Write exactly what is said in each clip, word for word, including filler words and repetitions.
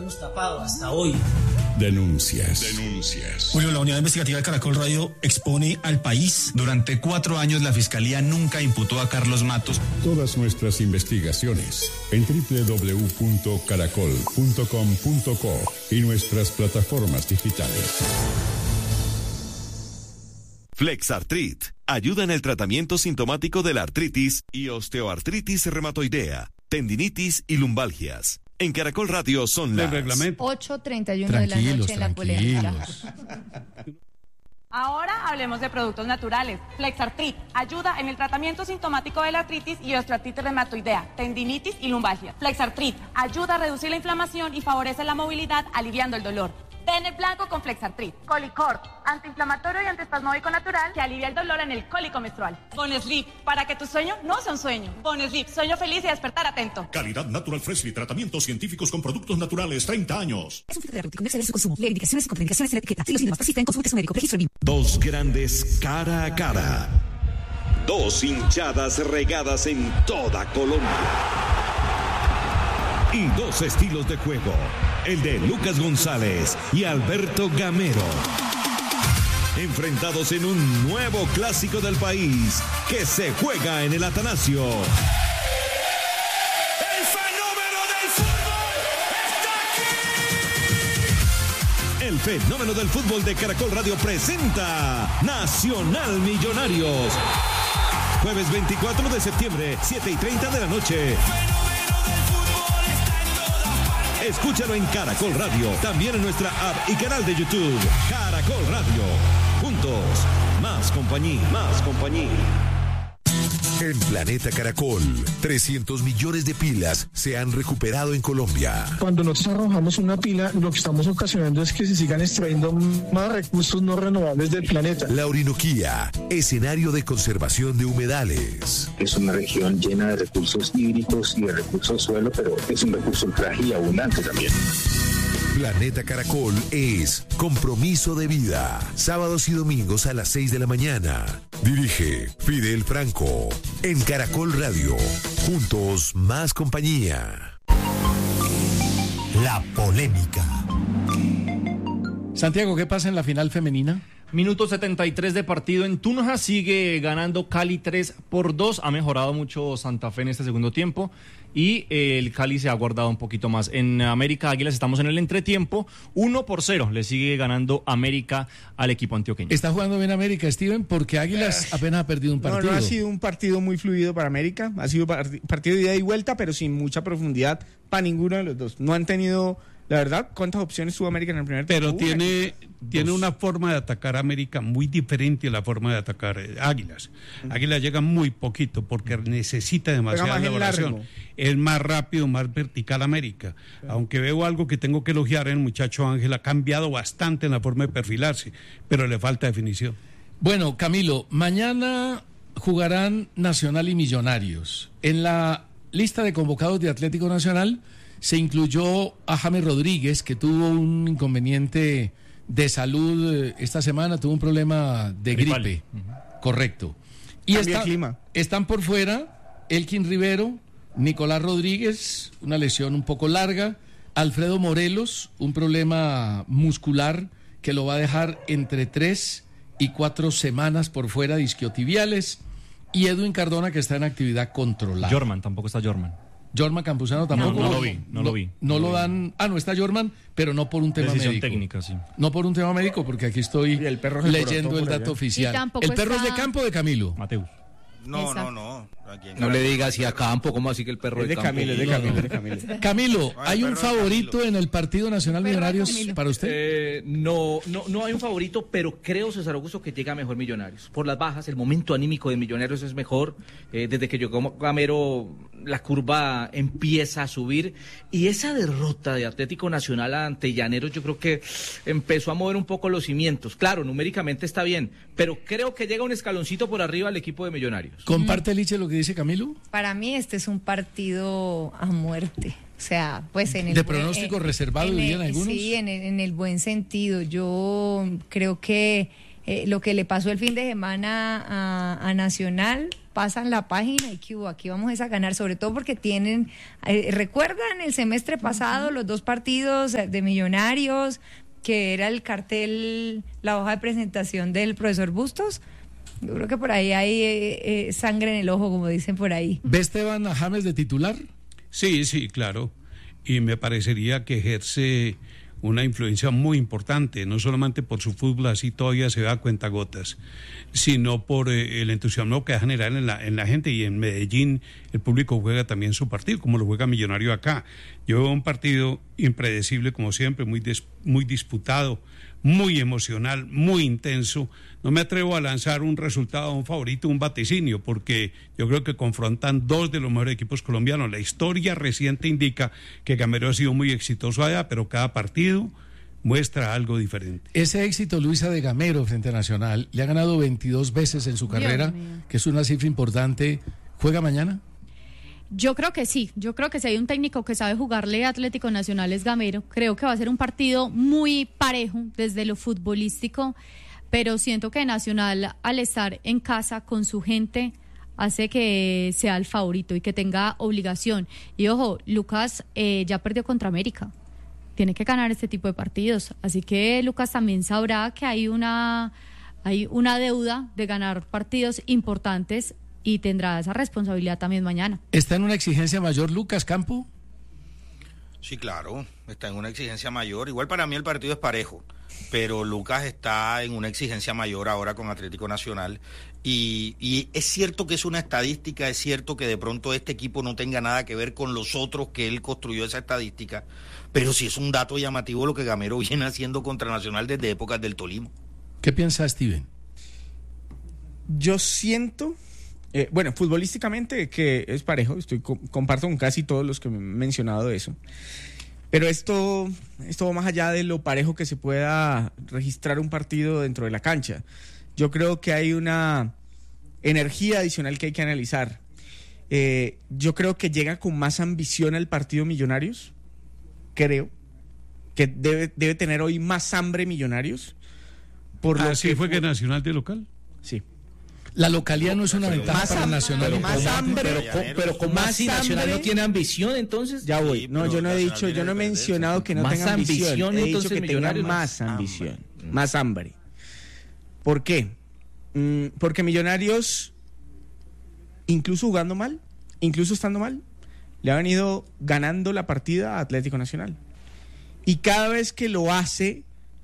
hemos tapado hasta hoy. Denuncias. Denuncias. Julio, la unidad investigativa de Caracol Radio expone al país. Durante cuatro años la Fiscalía nunca imputó a Carlos Matos. Todas nuestras investigaciones en doble u doble u doble u punto caracol punto com punto co y nuestras plataformas digitales. Flexartrit ayuda en el tratamiento sintomático de la artritis y osteoartritis reumatoidea, tendinitis y lumbalgias. En Caracol Radio son las ocho treinta y uno de la noche en la polémica. Ahora hablemos de productos naturales. Flexartrit ayuda en el tratamiento sintomático de la artritis y osteoartritis reumatoidea, tendinitis y lumbalgia. Flexartrit ayuda a reducir la inflamación y favorece la movilidad, aliviando el dolor. Ten el blanco con Flexartrit. Colicort, antiinflamatorio y antiespasmódico natural que alivia el dolor en el cólico menstrual. Bonesleep, para que tu sueño no sea un sueño. Bonesleep, sueño feliz y despertar atento. Calidad Natural Freshly, tratamientos científicos con productos naturales, treinta años. Es un filtro terapéutico, no exceder su consumo. Lee indicaciones y contraindicaciones en la etiqueta. Si los síntomas persisten, consulte a su médico. Registro B I M. Dos grandes cara a cara. Dos hinchadas regadas en toda Colombia. Y dos estilos de juego, el de Lucas González y Alberto Gamero. Enfrentados en un nuevo clásico del país que se juega en el Atanasio. ¡El fenómeno del fútbol está aquí! El fenómeno del fútbol de Caracol Radio presenta Nacional Millonarios. Jueves veinticuatro de septiembre, siete y treinta de la noche. Escúchalo en Caracol Radio, también en nuestra app y canal de YouTube. Caracol Radio. Juntos, más compañía, más compañía. En Planeta Caracol, trescientos millones de pilas se han recuperado en Colombia. Cuando nosotros arrojamos una pila, lo que estamos ocasionando es que se sigan extrayendo más recursos no renovables del planeta. La Orinoquía, escenario de conservación de humedales. Es una región llena de recursos hídricos y de recursos suelo, pero es un recurso frágil y abundante también. Planeta Caracol es Compromiso de Vida. Sábados y domingos a las seis de la mañana. Dirige Fidel Franco. En Caracol Radio. Juntos, más compañía. La polémica. Santiago, ¿qué pasa en la final femenina? Minuto setenta y tres de partido en Tunja, sigue ganando Cali tres por dos, ha mejorado mucho Santa Fe en este segundo tiempo y eh, el Cali se ha guardado un poquito más. En América Águilas estamos en el entretiempo, uno por cero, le sigue ganando América al equipo antioqueño. Está jugando bien América, Steven, porque Águilas apenas ha perdido un partido. No, no ha sido un partido muy fluido para América, ha sido part- partido de ida y vuelta, pero sin mucha profundidad para ninguno de los dos. No han tenido... La verdad, ¿cuántas opciones tuvo América en el primer tiempo? Pero tiene, tiene una forma de atacar a América muy diferente a la forma de atacar eh, Águilas. Águilas llega muy poquito porque necesita demasiada elaboración. Es más rápido, más vertical América. Sí. Aunque veo algo que tengo que elogiar, el muchacho Ángel ha cambiado bastante en la forma de perfilarse, pero le falta definición. Bueno, Camilo, mañana jugarán Nacional y Millonarios. En la lista de convocados de Atlético Nacional se incluyó a James Rodríguez, que tuvo un inconveniente de salud esta semana, tuvo un problema de gripe. Gripe. Uh-huh. Correcto. Y está, están por fuera Elkin Rivero, Nicolás Rodríguez, una lesión un poco larga, Alfredo Morelos, un problema muscular que lo va a dejar entre tres y cuatro semanas por fuera de isquiotibiales, y Edwin Cardona, que está en actividad controlada. Jorman, tampoco está Jorman. Jorman Campuzano tampoco. No, no lo vi, no, no lo vi. No, no lo lo dan. Ah, no está Jorman, pero no por un tema Decisión médico. técnica, sí. No por un tema médico, porque aquí estoy el perro leyendo el dato oficial. El perro está... es de campo de Camilo. Mateus. No, no, no. No le digas si a campo, ¿cómo así que el perro es de campo? Camilo, es de Camilo, es de Camilo. Camilo, ¿hay un favorito en el Partido Nacional Millonarios para usted? Eh, no, no, no hay un favorito, pero creo, César Augusto, que llega mejor Millonarios. Por las bajas, el momento anímico de Millonarios es mejor. Eh, desde que llegó Gamero, la curva empieza a subir. Y esa derrota de Atlético Nacional ante Llaneros, yo creo que empezó a mover un poco los cimientos. Claro, numéricamente está bien, pero creo que llega un escaloncito por arriba al equipo de Millonarios. ¿Comparte, Liche, lo que dice Camilo? Para mí este es un partido a muerte. O sea, pues en el... ¿De pronóstico buen, reservado, en dirían el, algunos? Sí, en el, en el buen sentido. Yo creo que eh, lo que le pasó el fin de semana a, a Nacional, pasan la página y que hubo, aquí vamos a ganar, sobre todo porque tienen, eh, recuerdan el semestre pasado, uh-huh. los dos partidos de Millonarios, que era el cartel, la hoja de presentación del profesor Bustos. Yo creo que por ahí hay eh, eh, sangre en el ojo, como dicen por ahí. ¿Ve Esteban a James de titular? Sí, sí, claro. Y me parecería que ejerce una influencia muy importante, no solamente por su fútbol, así todavía se ve a cuentagotas, sino por eh, el entusiasmo que va a generar en la, en la gente. Y en Medellín el público juega también su partido, como lo juega Millonario acá. Yo veo un partido impredecible, como siempre, muy, des, muy disputado, muy emocional, muy intenso. No me atrevo a lanzar un resultado, un favorito, un vaticinio, porque yo creo que confrontan dos de los mejores equipos colombianos. La historia reciente indica que Gamero ha sido muy exitoso allá, pero cada partido muestra algo diferente. Ese éxito, Luisa, de Gamero frente a Nacional, le ha ganado veintidós veces en su carrera, que es una cifra importante. ¿Juega mañana? Yo creo que sí, yo creo que si hay un técnico que sabe jugarle a Atlético Nacional es Gamero. Creo que va a ser un partido muy parejo desde lo futbolístico, pero siento que Nacional, al estar en casa con su gente, hace que sea el favorito y que tenga obligación. Y ojo, Lucas eh, ya perdió contra América, tiene que ganar este tipo de partidos, así que Lucas también sabrá que hay una, hay una deuda de ganar partidos importantes y tendrá esa responsabilidad también mañana. ¿Está en una exigencia mayor Lucas Campo? Sí, claro, está en una exigencia mayor. Igual para mí el partido es parejo, pero Lucas está en una exigencia mayor ahora con Atlético Nacional. Y, y es cierto que es una estadística, es cierto que de pronto este equipo no tenga nada que ver con los otros que él construyó esa estadística, pero sí es un dato llamativo lo que Gamero viene haciendo contra Nacional desde épocas del Tolima. ¿Qué piensa Steven? Yo siento... Eh, bueno, futbolísticamente que es parejo, estoy comparto con casi todos los que me han mencionado eso. Pero esto, esto va más allá de lo parejo que se pueda registrar un partido dentro de la cancha. Yo creo que hay una energía adicional que hay que analizar. Eh, yo creo que llega con más ambición al partido Millonarios. Creo que debe, debe tener hoy más hambre Millonarios. Por ah, lo ¿sí que fue que Nacional de local? Sí. La localidad no es una ventaja para Nacional. Pero más hambre, pero, con, pero con más si Nacional no tiene ambición, entonces. Ya voy. No, yo no he dicho, yo no he mencionado que no tenga ambición. He dicho que tenga más ambición, más hambre. ¿Por qué? Mm, porque Millonarios, incluso jugando mal, incluso estando mal, le ha venido ganando la partida a Atlético Nacional. Y cada vez que lo hace,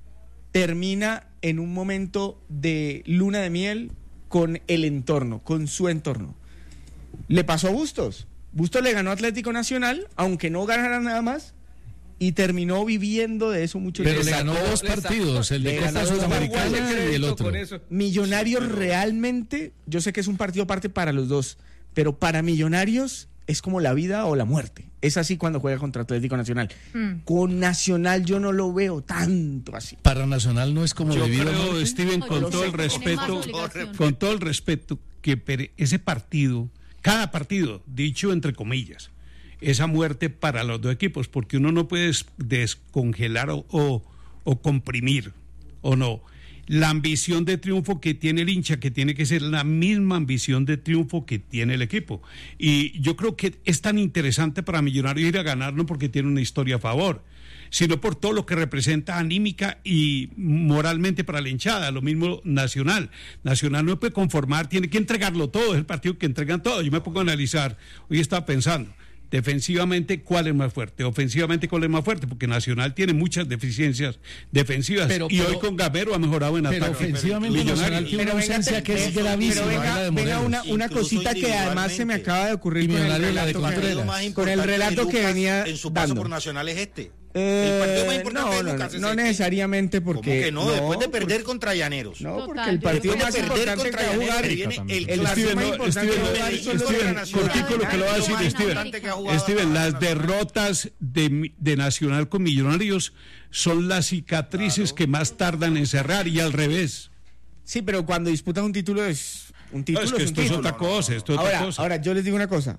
termina en un momento de luna de miel con el entorno, con su entorno. Le pasó a Bustos. Bustos le ganó a Atlético Nacional, aunque no ganara nada más, y terminó viviendo de eso mucho tiempo. Pero le ganó dos partidos, el de Copa Sudamericana y el otro. Millonarios realmente, yo sé que es un partido aparte para los dos, pero para Millonarios es como la vida o la muerte. Es así cuando juega contra Atlético Nacional. Mm. Con Nacional yo no lo veo tanto así. Para Nacional no es como yo debido creo, a Steven, con no, todo el respeto, con todo el respeto, que ese partido, cada partido, dicho entre comillas, esa muerte para los dos equipos, porque uno no puede descongelar o, o, o comprimir, o no. La ambición de triunfo que tiene el hincha, que tiene que ser la misma ambición de triunfo que tiene el equipo. Y yo creo que es tan interesante para Millonarios ir a ganar, no porque tiene una historia a favor, sino por todo lo que representa anímica y moralmente para la hinchada. Lo mismo Nacional. Nacional no puede conformar, tiene que entregarlo todo, es el partido que entregan todo. Yo me pongo a analizar, hoy estaba pensando, defensivamente, ¿cuál es más fuerte? Ofensivamente, ¿cuál es más fuerte? Porque Nacional tiene muchas deficiencias defensivas pero, y pero, hoy con Gamero ha mejorado en pero ataque. Ofensivamente pero Nacional tiene una ausencia que es gravísima. Pero venga, venga una, una cosita que además se me acaba de ocurrir con el relato, que, con el relato que venía en su paso dando. por Nacional es este. Eh, el partido más importante no, de Lucas no, no, no necesariamente porque... ¿Cómo que no? no después de perder porque, contra Llaneros. No, porque el partido más importante que va a jugar... El el Steven, no, Steven, Steven, cortico lo que lo va a decir Steven. Steven, las derrotas de, de Nacional con Millonarios son las cicatrices claro. que más tardan en cerrar y al revés. Sí, pero cuando disputan un título es... Un título no, es que es esto un es título. otra cosa, esto es ahora, otra cosa. Ahora, yo les digo una cosa.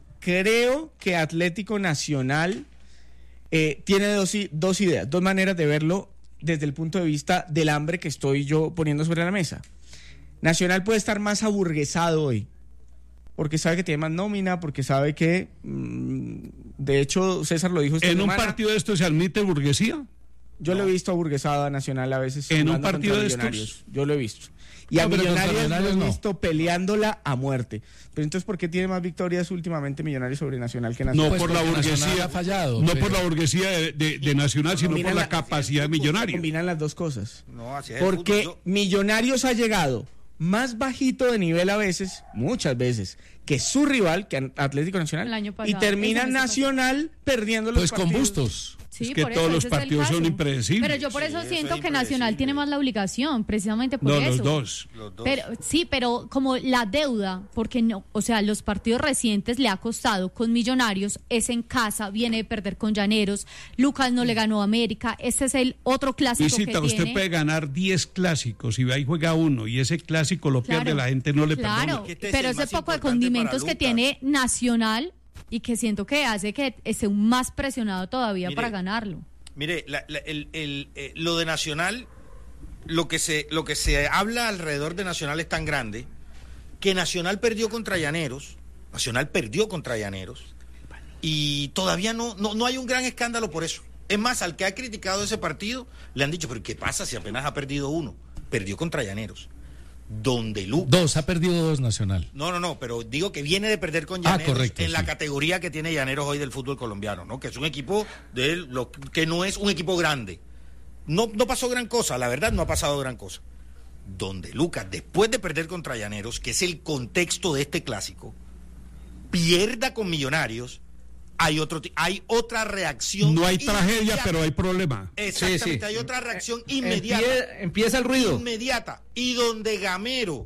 Creo que Atlético Nacional... Eh, tiene dos, dos ideas, dos maneras de verlo desde el punto de vista del hambre que estoy yo poniendo sobre la mesa. Nacional puede estar más aburguesado hoy, porque sabe que tiene más nómina, porque sabe que, mmm, de hecho, César lo dijo esta ¿En semana, un partido de estos se admite burguesía? Yo no. lo he visto aburguesado a Nacional a veces. ¿En un partido de estos? Yo lo he visto. Y no, a Millonarios lo he visto no. peleándola a muerte. Pero entonces, ¿por qué tiene más victorias últimamente Millonarios sobre Nacional que Nacional? No pues por la burguesía, fallado, no pero... por la burguesía de, de, de Nacional, sino por la, la capacidad de Millonarios. Combinan las dos cosas. No, así es porque Millonarios ha llegado más bajito de nivel a veces, muchas veces, que su rival, que Atlético Nacional, el año pasado, y termina Nacional pasado. perdiendo los pues partidos. Pues con bustos. Sí, es que por todos eso, los partidos son impredecibles. Pero yo por eso sí, siento eso que Nacional tiene más la obligación, precisamente por no, eso. Los dos. los dos. Pero sí, pero como la deuda, porque no, o sea, los partidos recientes le ha costado con Millonarios, es en casa, viene de perder con Llaneros, Lucas no le ganó a América, este es el otro clásico Visita, que usted tiene. puede ganar diez clásicos y ahí juega uno y ese clásico lo claro, pierde, la gente no le claro, perdona. Pero ese poco de condimentos que tiene Nacional y que siento que hace que esté más presionado todavía Mire, para ganarlo. Mire, la, la, el, el, eh, lo de Nacional, lo que se lo que se habla alrededor de Nacional es tan grande que Nacional perdió contra Llaneros, Nacional perdió contra Llaneros y todavía no, no, no hay un gran escándalo por eso. Es más, al que ha criticado ese partido le han dicho, pero ¿qué pasa si apenas ha perdido uno? Perdió contra Llaneros. Donde Lucas... Dos, ha perdido dos Nacional. No, no, no, pero digo que viene de perder con Llaneros ah, correcto, en sí. la categoría que tiene Llaneros hoy del fútbol colombiano, ¿no? Que es un equipo de lo que no es un equipo grande. No, no pasó gran cosa, la verdad no ha pasado gran cosa. Donde Lucas, después de perder contra Llaneros, que es el contexto de este clásico, pierda con Millonarios, hay otro hay otra reacción. No hay tragedia, pero hay problema. Exactamente, sí, sí. Hay otra reacción inmediata. Empie, empieza el ruido. Inmediata. Y donde Gamero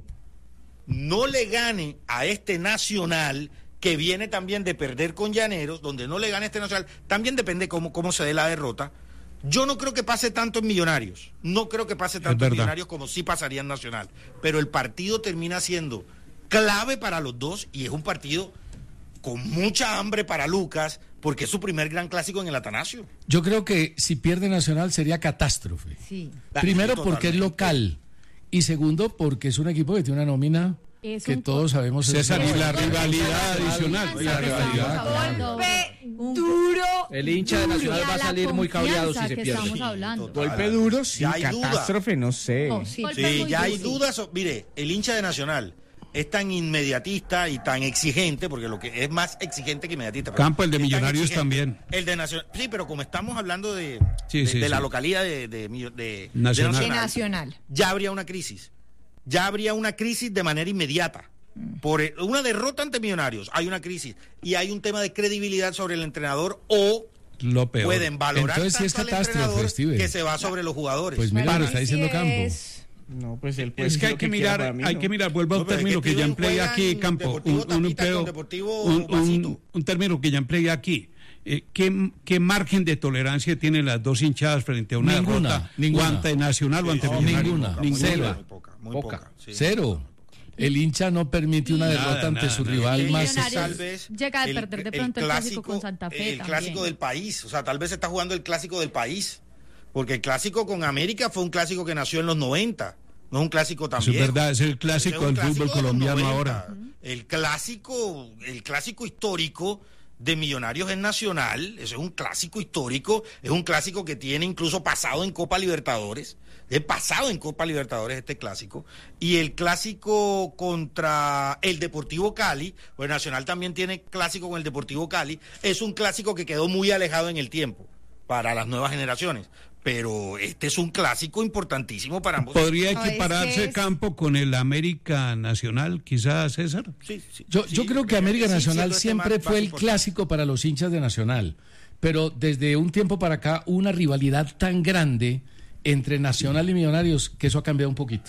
no le gane a este Nacional, que viene también de perder con Llaneros, donde no le gane a este Nacional, también depende cómo, cómo se dé la derrota. Yo no creo que pase tanto en Millonarios. No creo que pase tanto en Millonarios como sí pasaría en Nacional. Pero el partido termina siendo clave para los dos y es un partido con mucha hambre para Lucas, porque es su primer gran clásico en el Atanasio. Yo creo que si pierde Nacional sería catástrofe. Sí. Primero sí, porque es local y segundo porque es un equipo que tiene una nómina es que todos sabemos. César, y la rivalidad adicional. La rivalidad. Golpe duro. El hincha de Nacional va a salir muy cabreado si se pierde. Sí, golpe duro, sí, ya hay catástrofe, duda. no sé. Oh, sí, sí ya hay dudas. Mire, el hincha de Nacional es tan inmediatista y tan exigente, porque lo que es más exigente que inmediatista. Campo, el de Millonarios también. El de Nacional, sí, pero como estamos hablando de, sí, de, sí, de sí. la localidad de, de, de, de, Nacional. de, Nacional. de Nacional, ya habría una crisis. Ya habría una crisis de manera inmediata. Por una derrota ante Millonarios, hay una crisis. Y hay un tema de credibilidad sobre el entrenador o... Lo peor. Pueden valorar Entonces, tanto si es al entrenador Steven. que se va sobre los jugadores. Pues mira, lo está diciendo Campo. Es... No, pues él es que hay que, que mirar, mí, ¿no? hay que mirar, vuelvo a un no, término que, que ya empleé aquí, Campo, un, un, empleo, un, un, un término que ya empleé aquí. Eh, ¿qué, ¿Qué margen de tolerancia tienen las dos hinchadas frente a una ninguna, derrota? Ninguna. O ante Nacional sí, o ante no, Millonarios. Ninguna, cero. Muy poca, muy poca. poca sí. Cero. El hincha no permite una derrota nada, ante nada, su nada. rival el más. Tal vez llega de perder de pronto el, el clásico con Santa Fe. El clásico también. Del país, o sea, tal vez se está jugando el clásico del país, porque el clásico con América fue un clásico que nació en los noventa, no es un clásico también. Eso es verdad, es el clásico del fútbol colombiano ahora. El clásico, el clásico histórico de Millonarios es Nacional, eso es un clásico histórico, es un clásico que tiene incluso pasado en Copa Libertadores, es pasado en Copa Libertadores este clásico, y el clásico contra el Deportivo Cali, pues Nacional también tiene clásico con el Deportivo Cali, es un clásico que quedó muy alejado en el tiempo para las nuevas generaciones. Pero este es un clásico importantísimo para ambos. ¿Podría equipararse es... Campo con el América Nacional, quizás, César? Sí, sí. Yo, sí, yo creo que América Nacional este siempre fue el clásico para los hinchas de Nacional. Pero desde un tiempo para acá, una rivalidad tan grande entre Nacional y Millonarios que eso ha cambiado un poquito.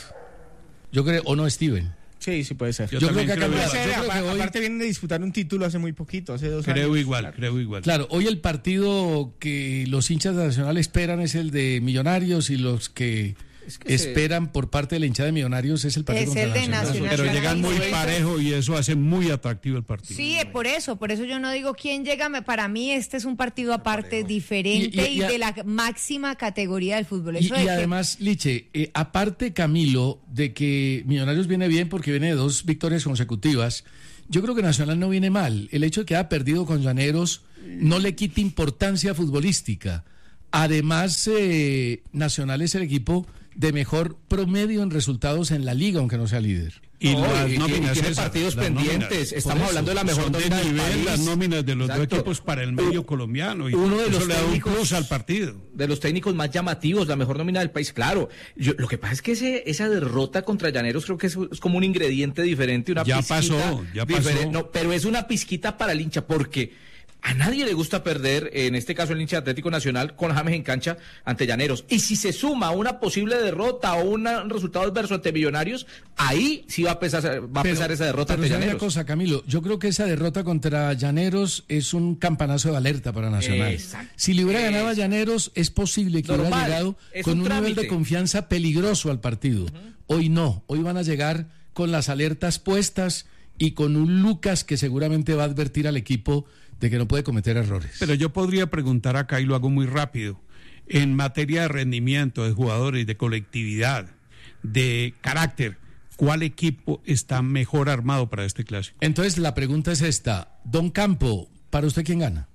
Yo creo, ¿o no, Steven? Sí, sí puede ser. Yo, yo creo que ha cambiado. Ser, yo creo que hoy... Aparte vienen de disputar un título hace muy poquito, hace dos creo años. Igual, claro. Creo igual. Claro, hoy el partido que los hinchas de Nacional esperan es el de Millonarios y los que es que esperan se... por parte de la hinchada de Millonarios es el partido es contra el de Nacional. Nacional. Pero llegan muy parejo y eso hace muy atractivo el partido. Sí, por eso, por eso yo no digo quién llega. Para mí este es un partido aparte, diferente y, y, y, y de la máxima categoría del fútbol. Eso y, y que... además, Liche, eh, aparte, Camilo, de que Millonarios viene bien porque viene de dos victorias consecutivas, yo creo que Nacional no viene mal. El hecho de que haya perdido con Llaneros no le quita importancia futbolística. Además, eh, Nacional es el equipo de mejor promedio en resultados en la liga, aunque no sea líder. Y no, las y, nóminas, y tiene esas, partidos pendientes. Nóminas. Estamos eso, hablando de la mejor nómina de del nivel, país. Las nóminas de los Exacto. dos equipos para el medio colombiano. Y uno de los eso le da un técnicos, plus al partido. De los técnicos más llamativos, la mejor nómina del país. Claro, yo, lo que pasa es que ese, esa derrota contra Llaneros creo que es, es como un ingrediente diferente. Una ya pasó, ya pasó. No, pero es una pizquita para el hincha porque... A nadie le gusta perder, en este caso el hincha Atlético Nacional, con James en cancha ante Llaneros. Y si se suma una posible derrota o un resultado adverso ante Millonarios, ahí sí va a pesar, va a pero, pesar esa derrota pero ante Llaneros. Una cosa, Camilo, yo creo que esa derrota contra Llaneros es un campanazo de alerta para Nacional. Exacto. Si le hubiera ganado a Llaneros, es posible que Normal, hubiera llegado con un, un nivel de confianza peligroso al partido. Uh-huh. Hoy no, hoy van a llegar con las alertas puestas y con un Lucas que seguramente va a advertir al equipo de que no puede cometer errores. Pero yo podría preguntar acá, y lo hago muy rápido, en materia de rendimiento de jugadores, de colectividad, de carácter, ¿cuál equipo está mejor armado para este clásico? Entonces la pregunta es esta, Don Campo, ¿para usted quién gana?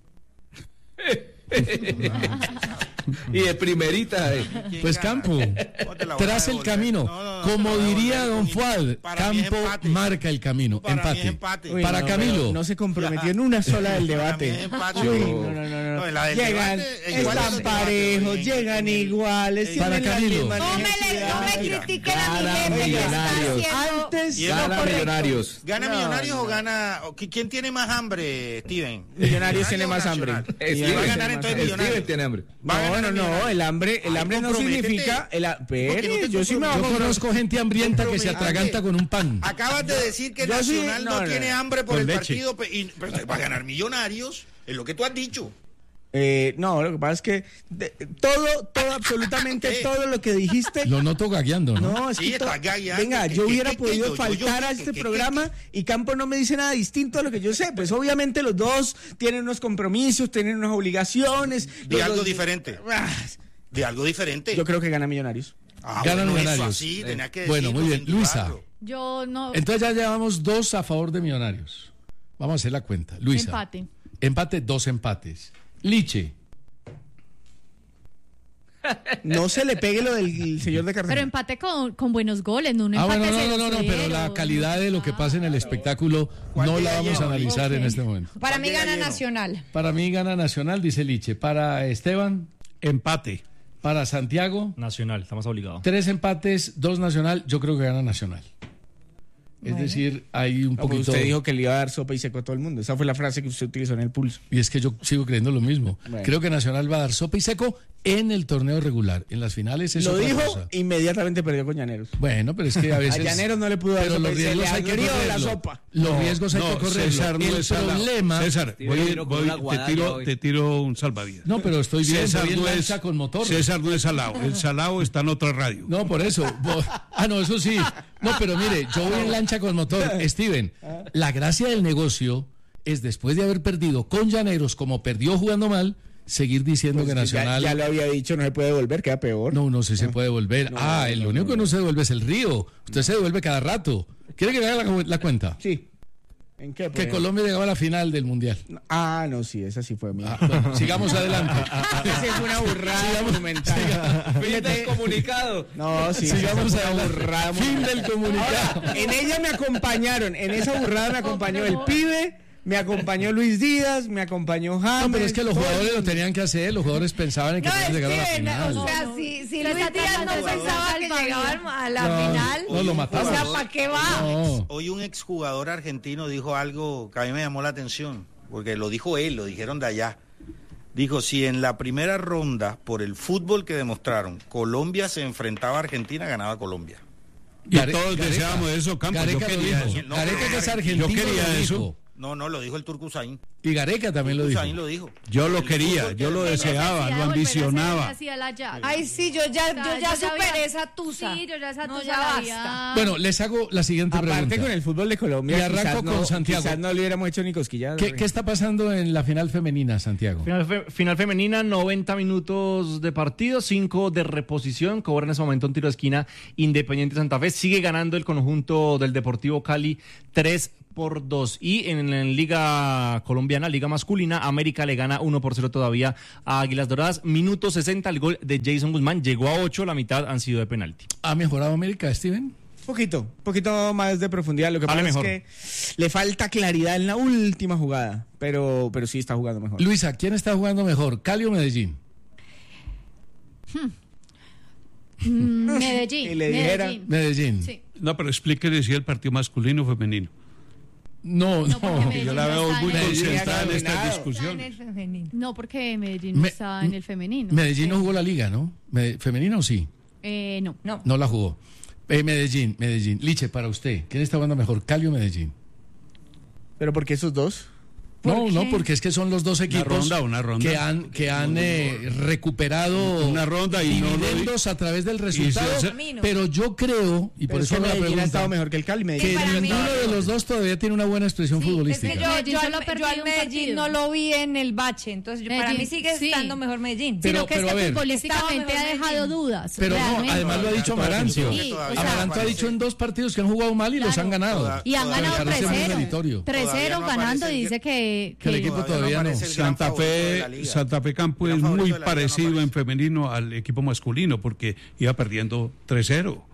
Y de primerita. Eh. Pues Campo, tras el camino, no, no, no, como diría Don Fuad, Campo marca el camino. Para empate. empate. Uy, para no, Camilo. No se comprometió en una sola del debate. Uy, no, no, no, no. La del llegan, debate, están parejos, llegan iguales. Para Camilo. No me, le, no me critiquen a mi jefe que está haciendo... Antes gana Millonarios. ¿Gana no, Millonarios no. o gana... ¿Quién tiene más hambre, Steven? Millonarios tiene más hambre. ¿Quién va a ganar entonces Millonarios? Steven tiene hambre. No, no, no, el hambre, el hambre no significa... El, pero, no yo sí me yo conozco gente hambrienta que se atraganta con un pan. Acabas de decir que yo Nacional sí, no, no, no tiene hambre por el leche. partido, y, pero va a ganar Millonarios, es lo que tú has dicho. Eh, no, lo que pasa es que de, todo, todo, absolutamente todo lo que dijiste. Lo noto gagueando, ¿no? No, es sí, que to- gagueando, venga, que, yo que, hubiera que, podido que, faltar yo, yo, a este que, programa que, que, y Campo no me dice nada distinto a lo que yo sé. Pues obviamente los dos tienen unos compromisos, tienen unas obligaciones. De algo dos, diferente. Ah, de algo diferente. Yo creo que gana Millonarios. Ah, Ganan bueno, Millonarios. Así, eh, tenía que bueno, muy bien. Luisa. Yo no. Entonces ya llevamos dos a favor de Millonarios. Vamos a hacer la cuenta. Luisa. Empate. Empate, dos empates. Liche. No se le pegue lo del señor de Cartagena. Pero empate con, con buenos goles, no un ah, empate bueno, no, cero, no, no, no, pero la calidad de lo que pasa en el espectáculo no la vamos a analizar okay. en este momento. Para mí gana Nacional. Para mí gana Nacional, dice Liche. Para Esteban, empate. Para Santiago, Nacional, estamos obligados. Tres empates, dos Nacional, yo creo que gana Nacional. Es bueno. decir, hay un no, poquito... Usted dijo que le iba a dar sopa y seco a todo el mundo. Esa fue la frase que usted utilizó en el pulso. Y es que yo sigo creyendo lo mismo. Bueno. Creo que Nacional va a dar sopa y seco en el torneo regular. En las finales es Lo otra dijo, cosa. Inmediatamente perdió con Llaneros. Bueno, pero es que a veces... A Llaneros no le pudo dar pero sopa los riesgos hay que correrlo. La sopa. Los no, riesgos hay no, que correrlo. César, no el es problema... César, voy, voy, te, tiro, te tiro un salvavidas. No, pero estoy bien, César bien no es, lancha con motor. César no es salado. El salado está en otra radio. No, por eso. Ah, no, eso sí. No, pero mire, yo voy en lancha con motor. Steven, la gracia del negocio es después de haber perdido con Llaneros, como perdió jugando mal, seguir diciendo pues que Nacional... Ya, ya lo había dicho, no se puede devolver, queda peor. No, no, sí se puede devolver. No, ah, el no, único no, que no se devuelve es el Río. Usted se devuelve cada rato. ¿Quiere que le haga la, la cuenta? Sí. ¿En qué? Que Colombia llegaba a la final del Mundial. Ah, no, sí, esa sí fue mía. Ah, bueno, sigamos adelante. Esa fue una burrada monumental. Fin del comunicado. No, sí, sigamos a la burrada. Fin del comunicado. Ahora, en ella me acompañaron, en esa burrada me acompañó el pibe, me acompañó Luis Díaz, me acompañó James. No, pero es que los jugadores lo tenían que hacer, los jugadores pensaban en que no, podían llegar a la final. O sea, si, si Luis Díaz no pensaba que llegaban a la no, final, no, lo mataban. O sea, ¿para qué va? No. Hoy un exjugador argentino dijo algo que a mí me llamó la atención, porque lo dijo él, lo dijeron de allá. Dijo, si en la primera ronda, por el fútbol que demostraron, Colombia se enfrentaba a Argentina, ganaba Colombia. Y Care, todos Gareca, deseábamos eso, Campos. Yo quería eso. No, Gareca, que es argentino, yo quería eso. No, no, lo dijo el Turco Usain. Y Gareca también lo dijo. Usain lo dijo. Yo lo quería, yo lo deseaba, lo ambicionaba. Ay, sí, yo ya, o sea, yo ya yo superé había... esa tusa. Sí, yo ya esa no, tusa ya basta. Bueno, les hago la siguiente Aparte pregunta. Aparte con el fútbol de Colombia, y arranco no, con Santiago. Quizás no le hubiéramos hecho ni cosquillas. ¿Qué, ¿Qué está pasando en la final femenina, Santiago? Final, fe, final femenina, noventa minutos de partido, cinco de reposición. Cobra en ese momento un tiro de esquina Independiente Santa Fe. Sigue ganando el conjunto del Deportivo Cali tres por dos. Y en la Liga Colombiana, Liga Masculina, América le gana uno por cero todavía a Águilas Doradas. Minuto sesenta, el gol de Jason Guzmán. Llegó a ocho, la mitad han sido de penalti. ¿Ha mejorado América, Steven? Poquito, poquito más de profundidad. Lo que vale pasa mejor. es que le falta claridad en la última jugada, pero, pero sí está jugando mejor. Luisa, ¿quién está jugando mejor, Cali o Medellín? Hmm. Medellín. Y le dijera, Medellín. Medellín. Sí. No, pero explíquele si el partido masculino o femenino. No, no, no yo la veo muy concentrada en esta discusión. No, porque Medellín no Me, está en el femenino. Medellín no jugó la liga, ¿no? ¿Femenino o sí? Eh, no. no. No la jugó. Eh, Medellín, Medellín. Liche, para usted, ¿quién está jugando mejor, Cali o Medellín? ¿Pero por qué esos dos? No, no, porque es que son los dos equipos una ronda, una ronda. que han que han eh, recuperado una ronda y dividendos no a través del resultado, se, pero yo creo, y pero por eso la Medellín ha estado mejor que el Cali, que ninguno de los dos todavía tiene una buena expresión sí, futbolística. Es que yo, yo, al, yo al Medellín no lo vi en el bache, entonces yo, Medellín, para mí sigue sí. estando mejor Medellín. Pero, Sino que pero es que ver, futbolísticamente ha dejado dudas. Pero realmente. no, además lo ha dicho Amaranto. Sí, o sea, Amaranto ha dicho en dos partidos que han jugado mal y claro, los han ganado. Y han ganado tres cero. tres cero ganando y dice que el equipo todavía no. Santa Fe, Santa Fe Campo es muy parecido en femenino al equipo masculino porque iba perdiendo tres cero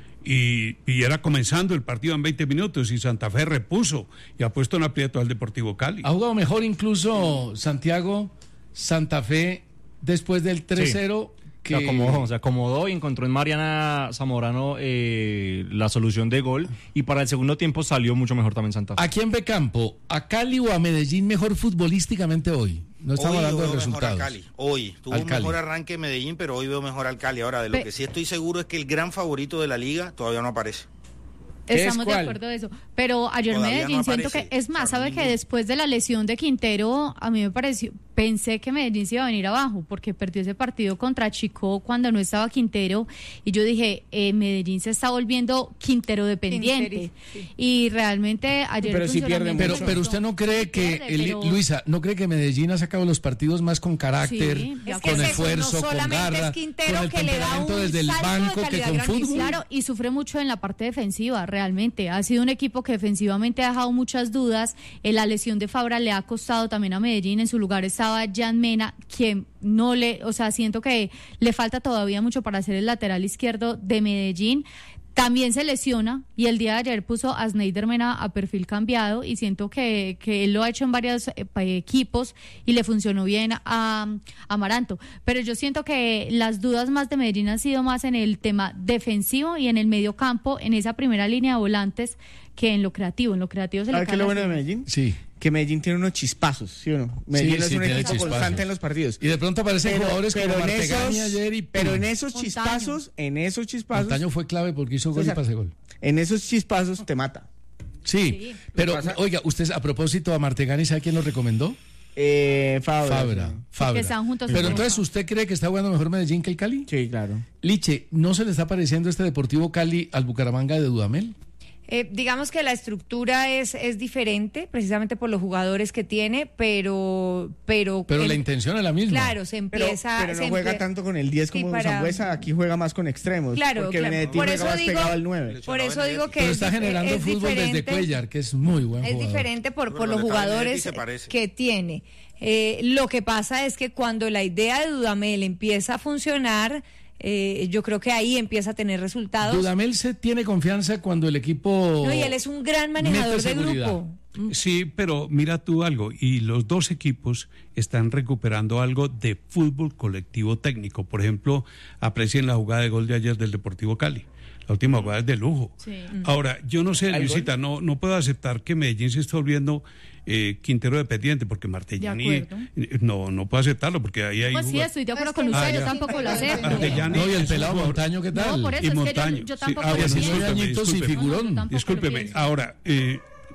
y, y era comenzando el partido en veinte minutos y Santa Fe repuso y ha puesto en aprieto al Deportivo Cali. Ha jugado mejor incluso Santiago, Santa Fe después del tres cero. Sí. Que... Se acomodó, se acomodó y encontró en Mariana Zamorano eh, la solución de gol y para el segundo tiempo salió mucho mejor también Santa Fe. ¿A quién ve campo? ¿A Cali o a Medellín mejor futbolísticamente hoy? No estamos hoy hablando de veo resultados. Mejor a Cali. Hoy tuvo al un Cali. mejor arranque Medellín, pero hoy veo mejor al Cali. Ahora, de lo Pe... que sí estoy seguro es que el gran favorito de la liga todavía no aparece. Estamos de acuerdo de eso. Pero ayer Todavía Medellín no siento que, es más, ¿sabe que después de la lesión de Quintero, a mí me pareció, pensé que Medellín se iba a venir abajo, porque perdió ese partido contra Chico cuando no estaba Quintero, y yo dije, eh, Medellín se está volviendo Quintero dependiente. Sí. Y realmente ayer... Pero sí pierde pero, pero usted no cree que, pierde, el, pero... Luisa, ¿no cree que Medellín ha sacado los partidos más con carácter, sí, con es esfuerzo, no con garra, con el que le da un desde el banco que con fútbol? Claro, y sufre mucho en la parte defensiva, realmente. Ha sido un equipo que defensivamente ha dejado muchas dudas. Eh, la lesión de Fabra le ha costado también a Medellín. En su lugar estaba Jan Mena, quien no le, o sea, siento que le falta todavía mucho para ser el lateral izquierdo de Medellín. También se lesiona y el día de ayer puso a Snyder Mena a perfil cambiado y siento que, que él lo ha hecho en varios eh, equipos y le funcionó bien a, a Amaranto. Pero yo siento que las dudas más de Medellín han sido más en el tema defensivo y en el medio campo, en esa primera línea de volantes, que en lo creativo. En lo creativo se le cae. ¿Qué es lo bueno de Medellín? Sí. Que Medellín tiene unos chispazos, ¿sí o no? Medellín sí, es sí, un equipo chispazos. constante en los partidos. Y de pronto aparecen pero, jugadores pero como en Martegani esos, ayer y ¡pum! Pero en esos Montaño. chispazos, en esos chispazos... Montaño fue clave porque hizo gol César, y pase gol. En esos chispazos te mata. Sí, sí. pero pasa? Oiga, usted a propósito a Martegani, ¿sabe quién lo recomendó? Eh, Fabra. Fabra, Fabra. Están juntos pero entonces, ¿usted cree que está jugando mejor Medellín que el Cali? Sí, claro. Liche, ¿no se le está pareciendo este Deportivo Cali al Bucaramanga de Dudamel? Eh, digamos que la estructura es, es diferente, precisamente por los jugadores que tiene, pero... Pero, pero el, la intención es la misma. Claro, se empieza... Pero, pero no se juega emple... tanto con el diez como sí, para... Sangüesa, aquí juega más con extremos. Claro, porque claro. Medellín Por juega eso más digo, pegado al nueve. Por eso digo que pero es, está generando es fútbol desde Cuellar, que es muy buen es jugador. Es diferente por, por los jugadores que tiene. Eh, lo que pasa es que cuando la idea de Dudamel empieza a funcionar... Eh, yo creo que ahí empieza a tener resultados. Dudamel se tiene confianza cuando el equipo... No, y él es un gran manejador de grupo. Sí, pero mira tú algo, y los dos equipos están recuperando algo de fútbol colectivo técnico. Por ejemplo, aprecien la jugada de gol de ayer del Deportivo Cali. La última jugada es de lujo. Sí. Ahora, yo no sé, Luisita, no, no puedo aceptar que Medellín se esté volviendo eh, Quintero dependiente, porque Martegani eh, no, no puedo aceptarlo, porque ahí hay... Pues sí, estoy de acuerdo con usted, ah, yo tampoco lo acepto. Martegani, no, y el pelado Montaño, ¿qué tal? No, por eso y es Montaño. que yo, yo tampoco sí, lo diecinueve añitos y figurón. No, no, discúlpeme, ahora... Eh,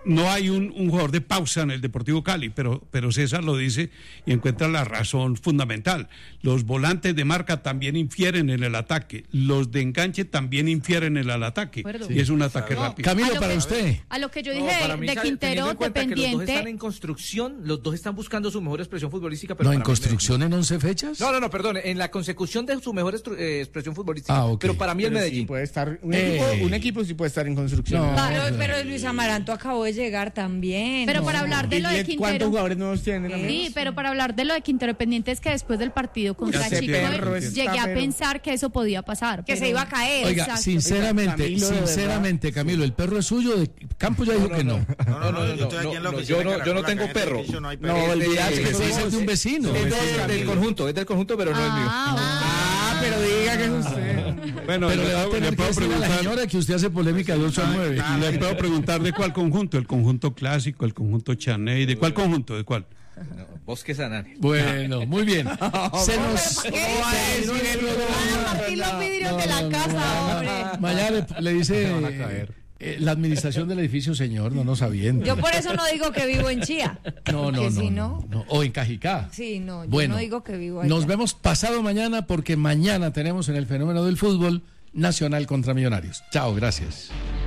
no hay un, un jugador de pausa en el Deportivo Cali, pero, pero César lo dice y encuentra la razón fundamental. Los volantes de marca también infieren en el ataque, los de enganche también infieren en el ataque, y es un ataque no, rápido. Camilo, para que, usted. A lo que yo dije no, mí, de Quintero, dependiente... Que los dos están en construcción, los dos están buscando su mejor expresión futbolística. Pero no, ¿en construcción en once fechas? No, no, no, perdón, en la consecución de su mejor eh, expresión futbolística. Ah, okay. Pero para mí pero el Medellín. Sí puede estar, un, eh. equipo, un equipo sí puede estar en construcción. No, pero, pero Luis Amaranto acabó de llegar también. Pero no, para hablar de lo de Quintero... ¿Cuántos jugadores nuevos tienen? Sí, amigos? Pero para hablar de lo de Quintero, pendiente es que después del partido contra Chico llegué a pensar que eso podía pasar. Que pero... se iba a caer. Oiga, exacto. sinceramente, Oiga, Camilo, sinceramente, Camilo, ¿el perro es suyo? De Campos ya dijo no, no, que no. No, no, no, yo estoy aquí en la oficina. Yo no, yo no tengo perro. No, no olvidate que es de un vecino. Es del conjunto, es del conjunto, pero no es mío. Ah, pero diga que es usted. Bueno, pero le, va a tener le puedo que preguntar a la señora que usted hace polémica de ocho a nueve. Le puedo preguntar de cuál conjunto, el conjunto clásico, el conjunto Chaney, ¿de cuál conjunto? ¿De cuál? No, Bosque Sanare. Bueno, muy bien. Se nos... Martín los vidrios de la casa, hombre. Mañana le, le dice eh, la administración del edificio, señor, no nos sabiendo. Yo por eso no digo que vivo en Chía. No, no, no, si no, no. O en Cajicá. Sí, no, yo bueno, no digo que vivo allá. Nos vemos pasado mañana porque mañana tenemos en el fenómeno del fútbol Nacional contra Millonarios. Chao, gracias.